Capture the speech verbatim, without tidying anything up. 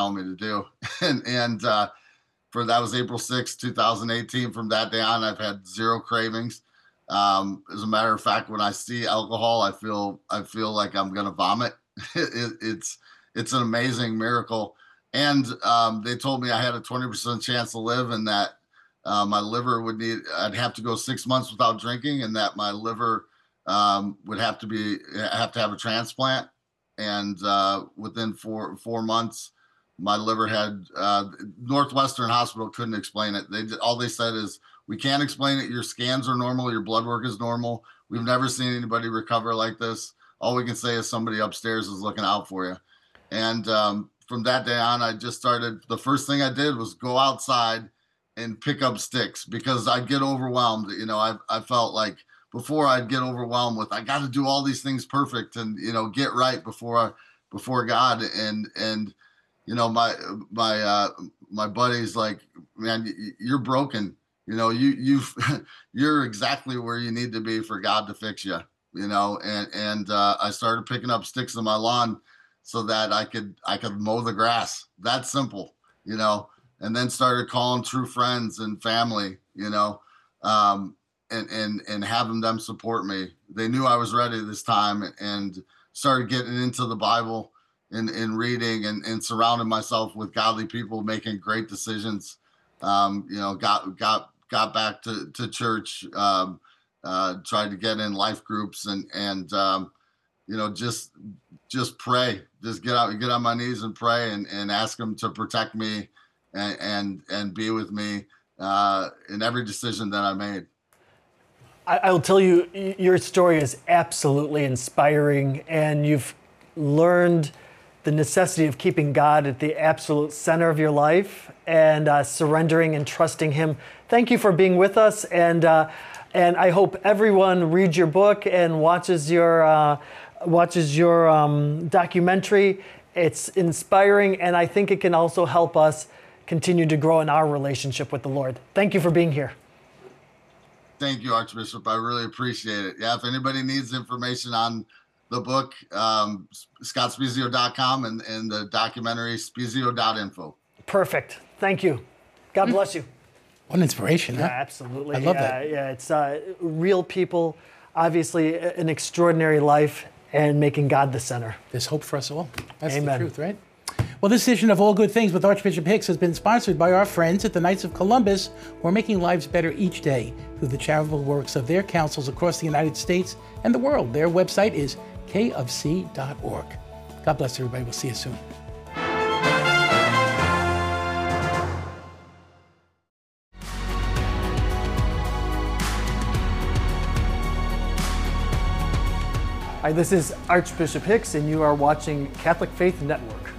telling me to do. and and uh, for that was April sixth, two thousand eighteen. From that day on, I've had zero cravings. Um, as a matter of fact, when I see alcohol, I feel I feel like I'm gonna vomit. it, it's it's an amazing miracle. And um, they told me I had a twenty percent chance to live, and that uh, my liver would need, I'd have to go six months without drinking, and that my liver um, would have to be, have to have a transplant. And uh, within four, four months, my liver had, uh, Northwestern Hospital couldn't explain it. They did, all they said is, we can't explain it. Your scans are normal. Your blood work is normal. We've never seen anybody recover like this. All we can say is somebody upstairs is looking out for you. And um, from that day on, I just started, the first thing I did was go outside and pick up sticks, because I'd get overwhelmed. You know, I, I felt like before I'd get overwhelmed with, I got to do all these things perfect and, you know, get right before, I, before God. And, and, you know, my, my, uh, my buddy's like, man, you're broken. You know, you, you've, you're exactly where you need to be for God to fix you, you know? And, and, uh, I started picking up sticks on my lawn so that I could, I could mow the grass. That simple, you know, and then started calling true friends and family, you know, um, and, and, and having them support me. They knew I was ready this time, and started getting into the Bible and, and reading and, and surrounding myself with godly people making great decisions. Um, you know, got, got, got back to, to church, um, uh, tried to get in life groups, and, and, um, you know, just, just pray, just get out, get on my knees and pray, and, and ask him to protect me and, and, and be with me, uh, in every decision that I made. I, I will tell you, your story is absolutely inspiring, and you've learned the necessity of keeping God at the absolute center of your life, and uh, surrendering and trusting him. Thank you for being with us. And, uh, and I hope everyone reads your book and watches your, uh, watches your um, documentary. It's inspiring, and I think it can also help us continue to grow in our relationship with the Lord. Thank you for being here. Thank you, Archbishop. I really appreciate it. Yeah, if anybody needs information on the book, um, scott spiezio dot com, and, and the documentary, spiezio dot info. Perfect. Thank you. God bless you. What an inspiration, huh? Yeah, absolutely. I love uh, that. Yeah, it's uh, real people, obviously an extraordinary life, and making God the center. There's hope for us all. That's Amen. the truth, right? Well, this edition of All Good Things with Archbishop Hicks has been sponsored by our friends at the Knights of Columbus, who are making lives better each day through the charitable works of their councils across the United States and the world. Their website is k of c dot org. God bless everybody. We'll see you soon. Hi, this is Archbishop Hicks, and you are watching Catholic Faith Network.